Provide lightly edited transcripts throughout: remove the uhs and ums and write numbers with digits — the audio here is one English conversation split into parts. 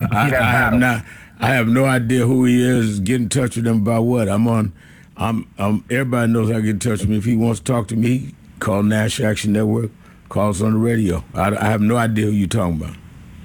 I have not. I have no idea who he is. Get in touch with him about what? Everybody knows how to get in touch with me. If he wants to talk to me, call Nash Action Network. Call us on the radio. I have no idea who you're talking about.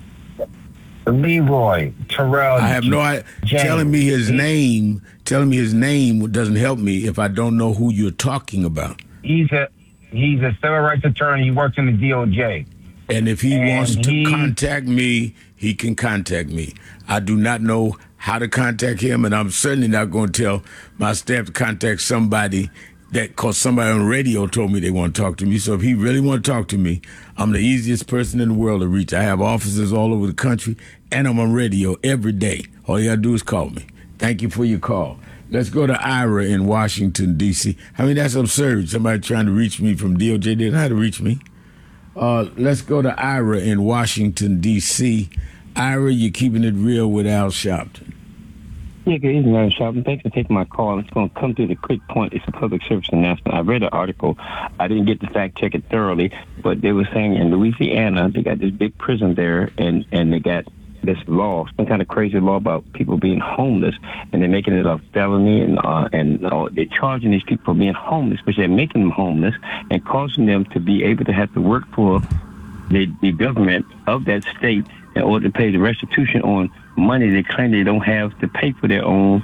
Leroy Terrell. I have no idea. Telling me his name doesn't help me if I don't know who you're talking about. He's a civil rights attorney. He works in the DOJ. And if he wants to contact me, he can contact me. I do not know how to contact him, and I'm certainly not going to tell my staff to contact somebody because somebody on the radio told me they want to talk to me. So if he really want to talk to me, I'm the easiest person in the world to reach. I have offices all over the country, and I'm on radio every day. All you got to do is call me. Thank you for your call. Let's go to Ira in Washington, D.C. I mean, that's absurd. Somebody trying to reach me from DOJ didn't know how to reach me. Let's go to Ira in Washington, D.C. Ira, you're keeping it real with Al Sharpton. Yeah, good evening, Al Sharpton. Thanks for taking my call. It's going to come to the quick point. It's a public service announcement. I read an article. I didn't get to fact check it thoroughly, but they were saying in Louisiana, they got this big prison there, and they got this law, some kind of crazy law about people being homeless, and they're making it a felony, and they're charging these people for being homeless, but they're making them homeless and causing them to be able to have to work for the government of that state in order to pay the restitution on money they claim they don't have to pay for their own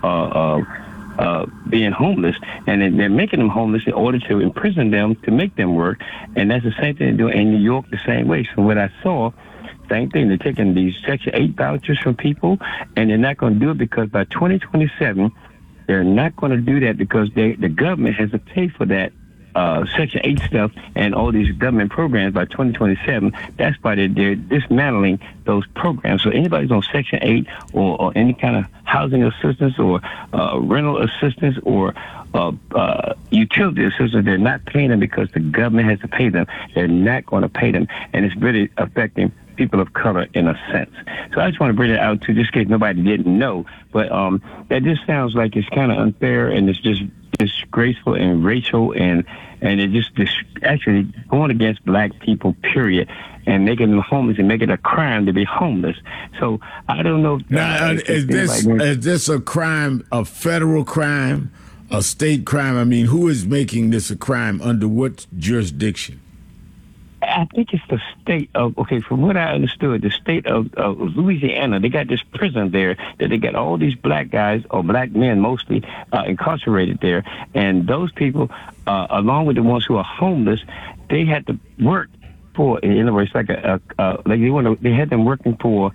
being homeless, and they're making them homeless in order to imprison them to make them work, and that's the same thing they're doing in New York the same way. So what I saw, same thing, they're taking these Section 8 vouchers from people, and they're not going to do it because by 2027, they're not going to do that because the government has to pay for that Section 8 stuff and all these government programs by 2027. That's why they're dismantling those programs. So anybody who's on Section 8 or any kind of housing assistance or rental assistance or utility assistance, they're not paying them because the government has to pay them. They're not going to pay them, and it's really affecting people of color in a sense. So I just want to bring it out to just in case nobody didn't know. But that just sounds like it's kind of unfair, and it's just disgraceful and racial, and it just actually going against black people, period, and making them homeless and making it a crime to be homeless. So I don't know. Is this a crime, a federal crime, a state crime? I mean, who is making this a crime? Under what jurisdiction? I think it's the state of, from what I understood, the state of Louisiana. They got this prison there that they got all these black guys, or black men mostly, incarcerated there. And those people, along with the ones who are homeless, they had to work for, in other words, like they had them working for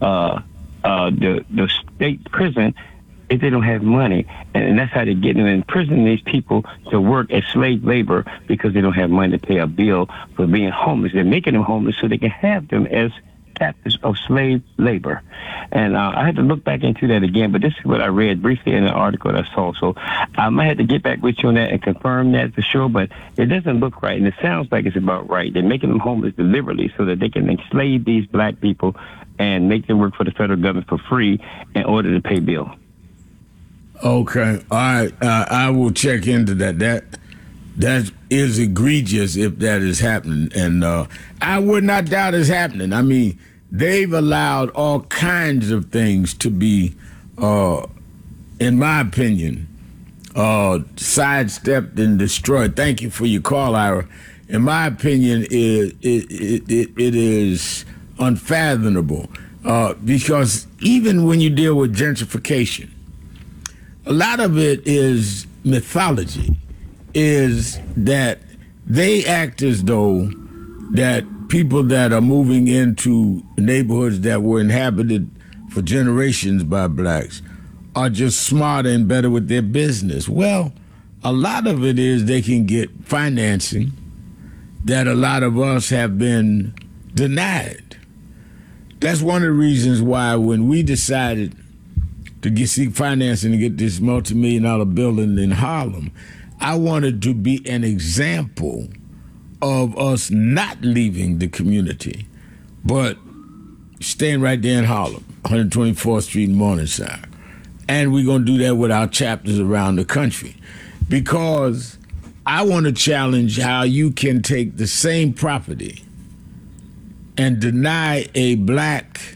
the state prison if they don't have money. And that's how they're getting in prison, these people to work as slave labor because they don't have money to pay a bill for being homeless. They're making them homeless so they can have them as captives of slave labor. And I had to look back into that again, but this is what I read briefly in an article that I saw. So I might have to get back with you on that and confirm that for sure, but it doesn't look right, and it sounds like it's about right. They're making them homeless deliberately so that they can enslave these black people and make them work for the federal government for free in order to pay bills. Okay, all right. I will check into that. That is egregious if that is happening, and I would not doubt it's happening. I mean, they've allowed all kinds of things to be, in my opinion, sidestepped and destroyed. Thank you for your call, Ira. In my opinion, it is unfathomable because even when you deal with gentrification, a lot of it is mythology, is that they act as though that people that are moving into neighborhoods that were inhabited for generations by blacks are just smarter and better with their business. Well, a lot of it is they can get financing that a lot of us have been denied. That's one of the reasons why when we decided to seek financing to get this multi-million-dollar building in Harlem, I wanted to be an example of us not leaving the community, but staying right there in Harlem, 124th Street in Morningside. And we're going to do that with our chapters around the country, because I want to challenge how you can take the same property and deny a black